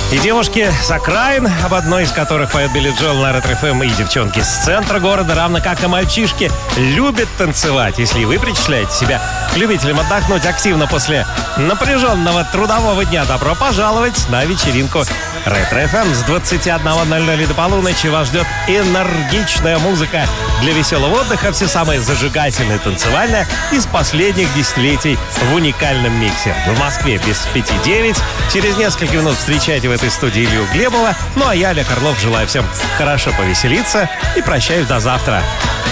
И девушки с окраин, об одной из которых поет Билли Джоэл на Ретро-ФМ, и девчонки с центра города, равно как и мальчишки, любят танцевать. Если вы причисляете себя к любителям отдохнуть активно после напряженного трудового дня, добро пожаловать на вечеринку Ретро-ФМ. С 21:00 до полуночи вас ждет энергичная музыка для веселого отдыха, все самое зажигательное танцевальное из последних десятилетий в уникальном миксе. В Москве без 5:09. Через несколько минут встречайте в этой студии Илью Глебова. Ну а я, Олег Орлов, желаю всем хорошо повеселиться и прощаюсь до завтра.